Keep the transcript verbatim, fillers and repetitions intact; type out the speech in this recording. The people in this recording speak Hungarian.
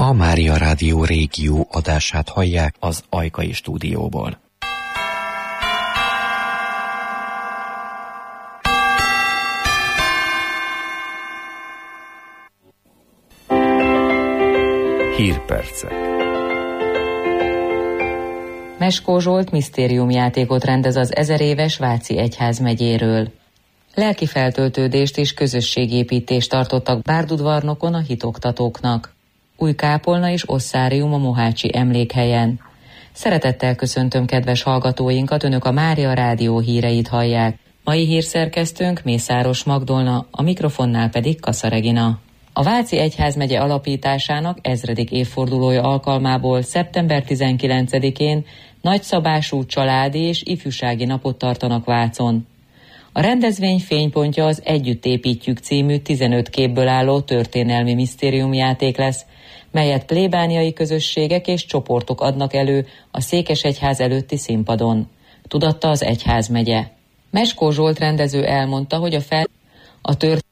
A Mária Rádió régió adását hallják az Ajkai stúdióból. Hírpercek. Meskó Zsolt misztériumjátékot rendez az ezeréves Váci egyházmegyéről. Lelki feltöltődést és közösségépítést tartottak Bárdudvarnokon a hitoktatóknak. Új kápolna és osszárium a mohácsi emlékhelyen. Szeretettel köszöntöm kedves hallgatóinkat, Önök a Mária Rádió híreit hallják. Mai hírszerkesztőnk Mészáros Magdolna, a mikrofonnál pedig Kassa Regina. A Váci egyházmegye alapításának ezredik évfordulója alkalmából szeptember tizenkilencedikén nagyszabású családi és ifjúsági napot tartanak Vácon. A rendezvény fénypontja az Együtt építjük című tizenöt képből álló történelmi misztériumjáték lesz, melyet plébániai közösségek és csoportok adnak elő a Székesegyház előtti színpadon, tudatta az egyházmegye. Meskó Zsolt rendező elmondta, hogy a fel a tört